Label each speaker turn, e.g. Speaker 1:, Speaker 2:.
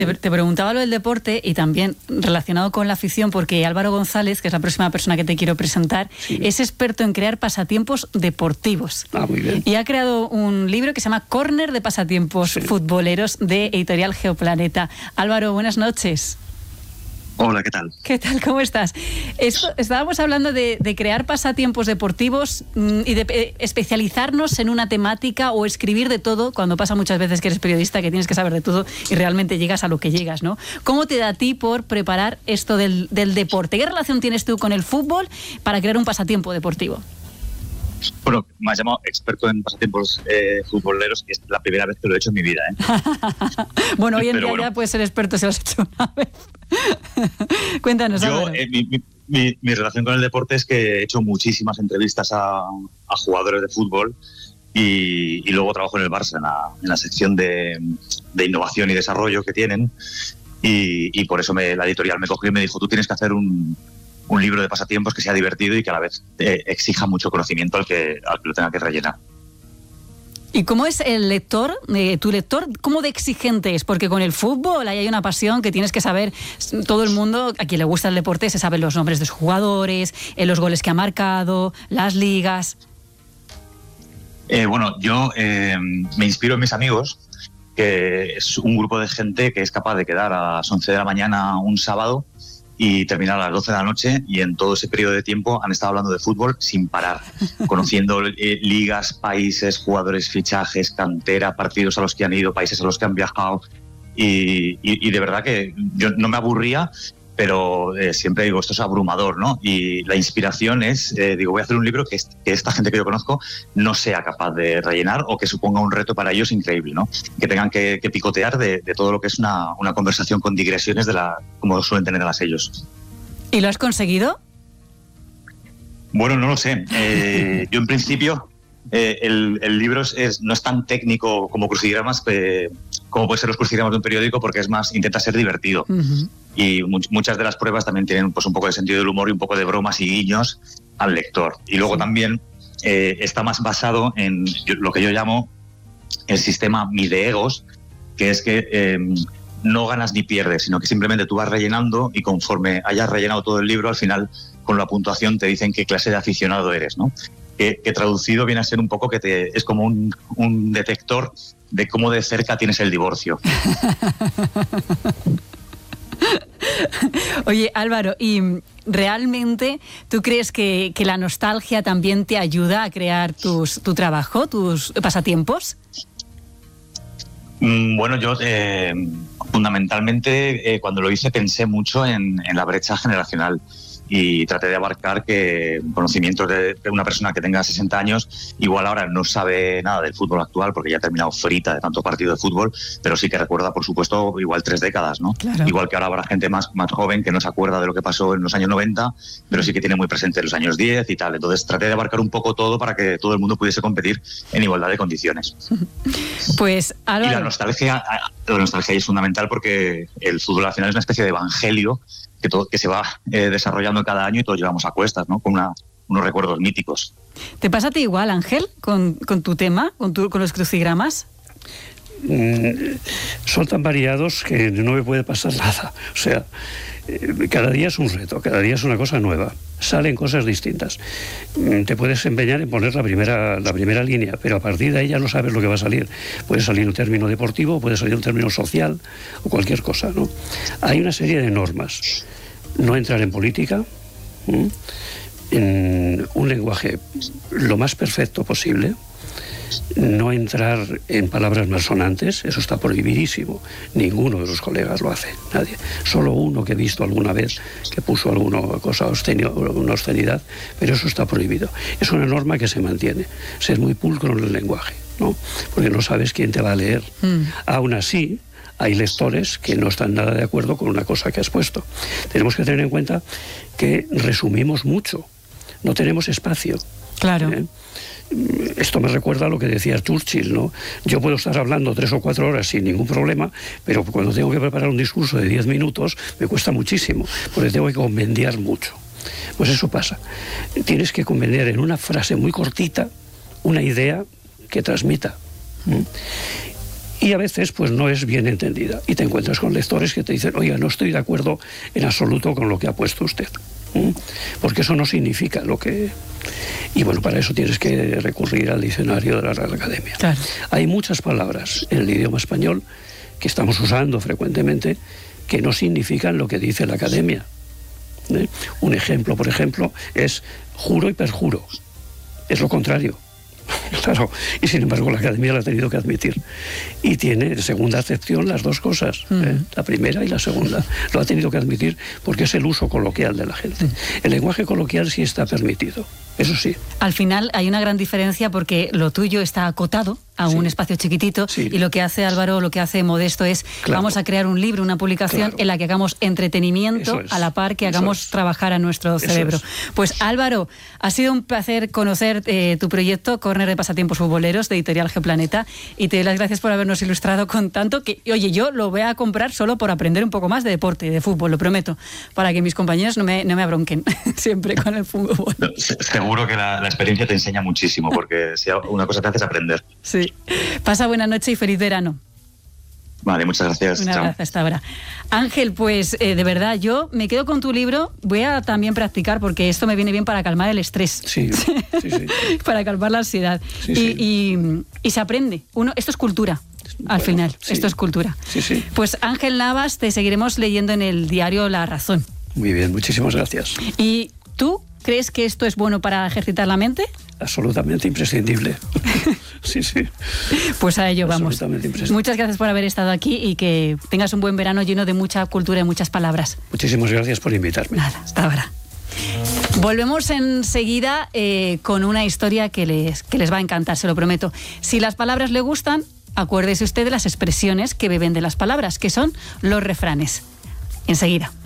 Speaker 1: Te preguntaba lo del deporte y también relacionado con la afición, porque Álvaro González, que es la próxima persona que te quiero presentar, es experto en crear pasatiempos deportivos.
Speaker 2: Muy bien.
Speaker 1: Y ha creado un libro que se llama Córner de pasatiempos futboleros, de Editorial Geoplaneta. Álvaro, buenas noches.
Speaker 3: Hola, ¿qué tal?
Speaker 1: ¿Qué tal? ¿Cómo estás? Estábamos hablando de crear pasatiempos deportivos y de especializarnos en una temática o escribir de todo, cuando pasa muchas veces que eres periodista, que tienes que saber de todo y realmente llegas a lo que llegas, ¿no? ¿Cómo te da a ti por preparar esto del deporte? ¿Qué relación tienes tú con el fútbol para crear un pasatiempo deportivo?
Speaker 3: Bueno, me has llamado experto en pasatiempos futboleros y es la primera vez que lo he hecho en mi vida, ¿eh?
Speaker 1: Bueno, hoy en día ya puedes ser experto si lo has hecho una vez. Cuéntanos.
Speaker 3: Yo, mi relación con el deporte es que he hecho muchísimas entrevistas a jugadores de fútbol y luego trabajo en el Barça, en la sección de innovación y desarrollo que tienen, y por eso la editorial me cogió y me dijo: tú tienes que hacer un libro de pasatiempos que sea divertido y que a la vez exija mucho conocimiento al que lo tenga que rellenar.
Speaker 1: ¿Y cómo es el lector, tu lector, cómo de exigente es? Porque con el fútbol ahí hay una pasión que tienes que saber. Todo el mundo, a quien le gusta el deporte, se sabe los nombres de sus jugadores, los goles que ha marcado, las ligas.
Speaker 3: Bueno, yo me inspiro en mis amigos, que es un grupo de gente que es capaz de quedar a las 11 de la mañana un sábado y terminar a las 12 de la noche, y en todo ese periodo de tiempo han estado hablando de fútbol sin parar, conociendo ligas, países, jugadores, fichajes, cantera, partidos a los que han ido, países a los que han viajado, y de verdad que yo no me aburría, pero siempre digo, esto es abrumador, ¿no? Y la inspiración es, digo, voy a hacer un libro que esta gente que yo conozco no sea capaz de rellenar, o que suponga un reto para ellos increíble, ¿no? Que tengan que picotear de todo lo que es una conversación con digresiones como suelen tener las ellos.
Speaker 1: ¿Y lo has conseguido?
Speaker 3: Bueno, no lo sé. Yo en principio el libro no es tan técnico como crucigramas, como puede ser los crucigramas de un periódico, porque es más, intenta ser divertido.
Speaker 1: Uh-huh.
Speaker 3: Y muchas de las pruebas también tienen pues un poco de sentido del humor y un poco de bromas y guiños al lector. Y luego también está más basado en lo que yo llamo el sistema mide-egos, que es que no ganas ni pierdes, sino que simplemente tú vas rellenando, y conforme hayas rellenado todo el libro, al final con la puntuación te dicen qué clase de aficionado eres, ¿no? Que traducido viene a ser un poco que es como un detector de cómo de cerca tienes el divorcio.
Speaker 1: Oye, Álvaro, ¿y realmente tú crees que la nostalgia también te ayuda a crear tu trabajo, tus pasatiempos?
Speaker 3: Bueno, yo fundamentalmente cuando lo hice pensé mucho en la brecha generacional, y traté de abarcar que conocimientos de una persona que tenga 60 años igual ahora no sabe nada del fútbol actual, porque ya ha terminado frita de tanto partido de fútbol, pero sí que recuerda, por supuesto, igual 3 décadas, ¿no?
Speaker 1: Claro.
Speaker 3: Igual que ahora habrá gente más joven que no se acuerda de lo que pasó en los años 90, pero sí que tiene muy presente los años 10 y tal. Entonces traté de abarcar un poco todo para que todo el mundo pudiese competir en igualdad de condiciones.
Speaker 1: Pues, Álvaro...
Speaker 3: Y la nostalgia es fundamental, porque el fútbol al final es una especie de evangelio que se va desarrollando cada año, y todos llevamos a cuestas, ¿no? Con unos recuerdos míticos.
Speaker 1: ¿Te pasa a ti igual, Ángel, con tu tema, con los crucigramas?
Speaker 2: Son tan variados que no me puede pasar nada. O sea, cada día es un reto, cada día es una cosa nueva. Salen cosas distintas. Te puedes empeñar en poner la primera línea, pero a partir de ahí ya no sabes lo que va a salir. Puede salir un término deportivo, puede salir un término social o cualquier cosa, ¿no? Hay una serie de normas. No entrar en política, en un lenguaje lo más perfecto posible. No entrar en palabras malsonantes, eso está prohibidísimo. Ninguno de los colegas lo hace, nadie. Solo uno que he visto alguna vez que puso alguna cosa una obscenidad, pero eso está prohibido. Es una norma que se mantiene. Ser muy pulcro en el lenguaje, ¿no? Porque no sabes quién te va a leer. Aún así, hay lectores que no están nada de acuerdo con una cosa que has puesto. Tenemos que tener en cuenta que resumimos mucho, no tenemos espacio.
Speaker 1: Claro.
Speaker 2: Esto me recuerda a lo que decía Churchill, ¿no? Yo puedo estar hablando 3 o 4 horas sin ningún problema, pero cuando tengo que preparar un discurso de 10 minutos me cuesta muchísimo, porque tengo que convendiar mucho. Pues eso pasa. Tienes que convendiar en una frase muy cortita una idea que transmita. Y a veces pues no es bien entendida. Y te encuentras con lectores que te dicen, oiga, no estoy de acuerdo en absoluto con lo que ha puesto usted. Porque eso no significa lo que... Y bueno, para eso tienes que recurrir al diccionario de la Real Academia.
Speaker 1: Claro.
Speaker 2: Hay muchas palabras en el idioma español que estamos usando frecuentemente que no significan lo que dice la Academia. Un ejemplo, por ejemplo, es juro y perjuro. Es lo contrario. Claro, y sin embargo la Academia lo ha tenido que admitir. Y tiene segunda acepción las dos cosas, la primera y la segunda. Lo ha tenido que admitir porque es el uso coloquial de la gente. El lenguaje coloquial sí está permitido, eso sí.
Speaker 1: Al final hay una gran diferencia porque lo tuyo está acotado a un espacio chiquitito y lo que hace Álvaro, lo que hace Modesto es vamos a crear un libro, una publicación en la que hagamos entretenimiento a la par que hagamos trabajar a nuestro cerebro. Pues Álvaro, ha sido un placer conocer tu proyecto Córner de Pasatiempos Futboleros de Editorial G Planeta y te doy las gracias por habernos ilustrado con tanto que, oye, yo lo voy a comprar solo por aprender un poco más de deporte, de fútbol, lo prometo, para que mis compañeros no me abronquen siempre con el fútbol.
Speaker 3: No, seguro que la experiencia te enseña muchísimo porque si una cosa te hace es aprender.
Speaker 1: Sí. Pasa buena noche y feliz verano.
Speaker 3: Vale, muchas gracias.
Speaker 1: Un abrazo hasta ahora. Ángel, pues de verdad, yo me quedo con tu libro. Voy a también practicar porque esto me viene bien para calmar el estrés.
Speaker 2: Sí.
Speaker 1: Para calmar la ansiedad. Y se aprende. Esto es cultura. Al final, esto es cultura.
Speaker 2: Sí.
Speaker 1: Pues Ángel Navas, te seguiremos leyendo en el diario La Razón.
Speaker 2: Muy bien, muchísimas gracias.
Speaker 1: ¿Y tú crees que esto es bueno para ejercitar la mente?
Speaker 2: Absolutamente imprescindible. Sí.
Speaker 1: Pues a ello vamos. Muchas gracias por haber estado aquí y que tengas un buen verano lleno de mucha cultura y muchas palabras.
Speaker 2: Muchísimas gracias por invitarme.
Speaker 1: Nada, hasta ahora. Volvemos enseguida con una historia que les va a encantar, se lo prometo. Si las palabras le gustan, acuérdese usted de las expresiones que beben de las palabras, que son los refranes. Enseguida.